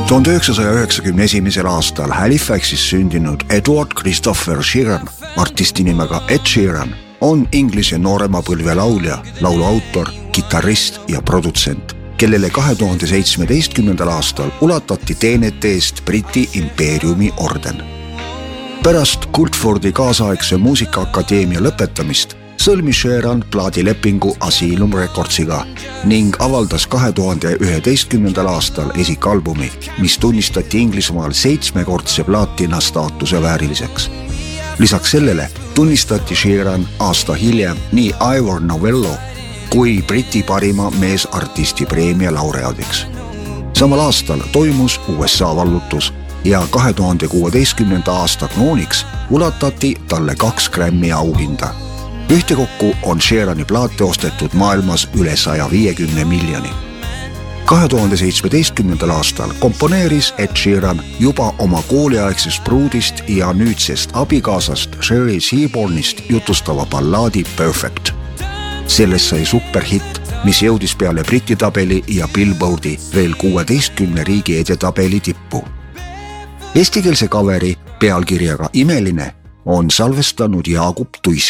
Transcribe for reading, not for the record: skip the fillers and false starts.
1991. aastal Halifaxis sündinud Edward Christopher Sheeran, artisti nimega Ed Sheeran, on Inglise noorema põlve laulja, laulu autor, kitarrist ja produtsent, kellele 2017. aastal ulatati teenete eest Briti impeeriumi orden. Pärast Guildfordi kaasaegse muusikaakadeemia lõpetamist sõlmis Sheeran plaadilepingu Asylum Recordsiga ning avaldas 2011. aastal esikalbumi, mis tunnistati Inglismaal 7-kordse plaatina staatuse vääriliseks. Lisaks sellele tunnistati Sheeran aasta hiljem nii Ivor Novello kui Briti parima meesartisti preemia laureaadiks. Samal aastal toimus USA vallutus ja 2016. aasta krooniks ulatati talle 2 Grammy auhinda. Ühtekokku on Sheerani plaate ostetud maailmas üle 150 miljoni. 2017. aastal komponeeris Ed Sheeran juba oma kooliaegsest pruudist ja nüüdsest abikaasast Sherry Seabornist jutustava ballaadi Perfect. Sellest sai superhitt, mis jõudis peale Briti tabeli ja Billboardi veel 16 riigi edetabeli tippu. Eestikeelse kaveri pealkirjaga Imeline on salvestanud Jaagup Tuisk.